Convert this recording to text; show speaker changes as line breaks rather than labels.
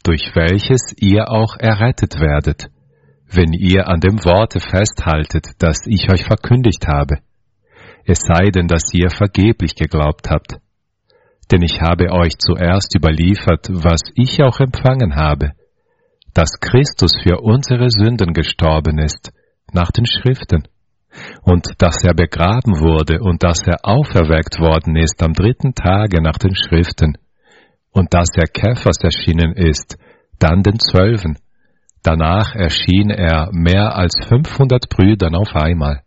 durch welches ihr auch errettet werdet, wenn ihr an dem Worte festhaltet, das ich euch verkündigt habe. Es sei denn, dass ihr vergeblich geglaubt habt. Denn ich habe euch zuerst überliefert, was ich auch empfangen habe, dass Christus für unsere Sünden gestorben ist, nach den Schriften, und dass er begraben wurde und dass er auferweckt worden ist am 3. Tage nach den Schriften, und dass er Kephas erschienen ist, dann den 12. Danach erschien er mehr als 500 Brüdern auf einmal.